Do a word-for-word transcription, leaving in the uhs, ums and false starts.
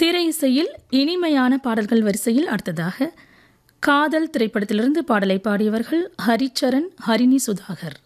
திரை இசையில் இனிமையான பாடல்கள் வரிசையில் அடுத்ததாக காதல் திரைப்படத்திலிருந்து பாடலை பாடியவர்கள் ஹரிச்சரன், ஹரிணி சுதாகர்.